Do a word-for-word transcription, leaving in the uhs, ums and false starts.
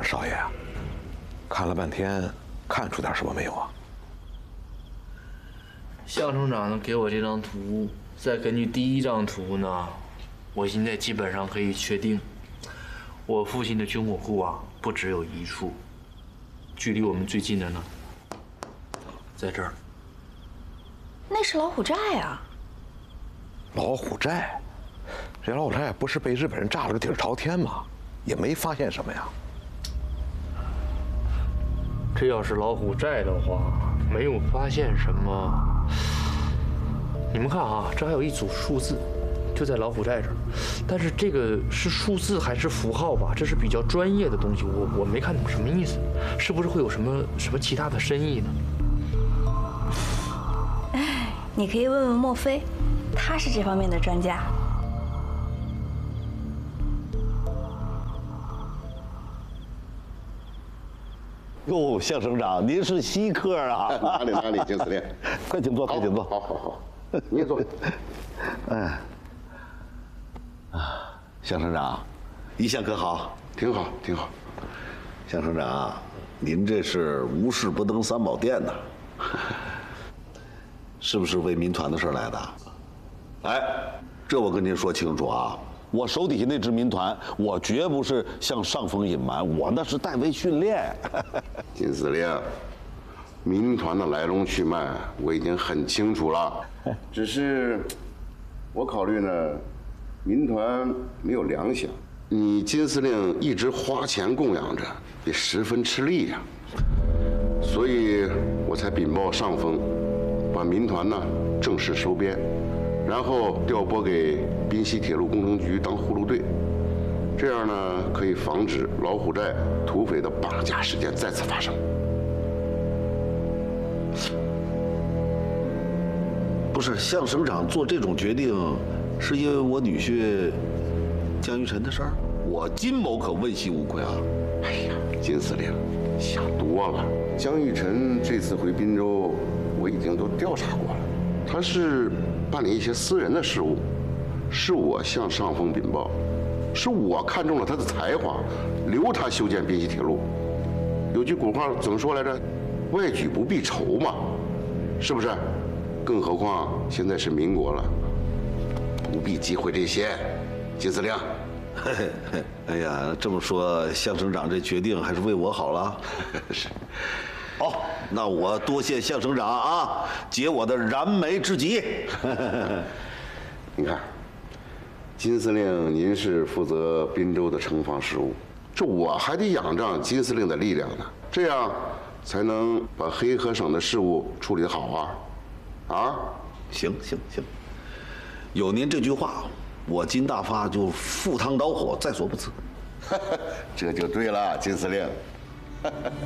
少爷啊，看了半天，看出点什么没有啊？ 向省长给我这张图，再根据第一张图呢，我现在基本上可以确定，我父亲的军火库啊不只有一处，距离我们最近的呢，在这儿。 那是老虎寨啊！ 老虎寨，这老虎寨不是被日本人炸了个底儿朝天吗？也没发现什么呀。 这要是老虎寨的话，没有发现什么。你们看啊，这还有一组数字，就在老虎寨这儿。但是这个是数字还是符号吧？这是比较专业的东西，我我没看懂什么意思，是不是会有什么什么其他的深意呢？ 哎，你可以问问莫非，他是这方面的专家。 哟，向省长，您是稀客啊！ 哪里哪里，金司令， 快请坐，快请坐。 好，好，好，你也坐。 嗯，啊，向省长，一向可好？ 挺好，挺好。 向省长，您这是无事不登三宝殿呐，是不是为民团的事来的？哎，这我跟您说清楚啊。我手底下那支民团，我绝不是向上峰隐瞒，我那是代为训练。 金司令，民团的来龙去脉我已经很清楚了，只是我考虑呢，民团没有粮饷，你金司令一直花钱供养着，也十分吃力呀、啊，所以我才禀报上峰，把民团呢正式收编。然后调拨给滨西铁路工程局当护路队，这样呢可以防止老虎寨土匪的绑架事件再次发生。 不是，向省长做这种决定，是因为我女婿江玉臣的事儿？我金某可问心无愧啊！ 哎呀，金司令，想多了。江玉臣这次回滨州，我已经都调查过了，他是办理一些私人的事务，是我向上峰禀报，是我看中了他的才华，留他修建滨西铁路。有句古话怎么说来着？外举不避仇嘛，是不是？更何况现在是民国了，不必忌讳这些。金司令， 哎呀，这么说，向省长这决定还是为我好了。 是。 好，那我多谢向省长啊，解我的燃眉之急。 你看，金司令您是负责滨州的城防事务，这我还得仰仗金司令的力量呢，这样才能把黑河省的事务处理得好啊！啊， 行行行，有您这句话，我金大发就赴汤蹈火，在所不辞。 这就对了，金司令。